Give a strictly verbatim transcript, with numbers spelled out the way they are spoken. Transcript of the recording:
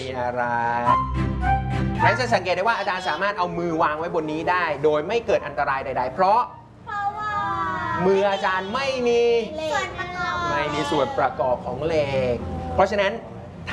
อะไรงั้นจะสังเกตได้ว่าอาจารย์สามารถเอามือวางไว้บนนี้ได้ โดยไม่เกิดอันตรายใดๆเพราะมืออาจารย์ไม่มีส่วนประกอบไม่มีส่วนประกอบของเหล็กเพราะฉะนั้น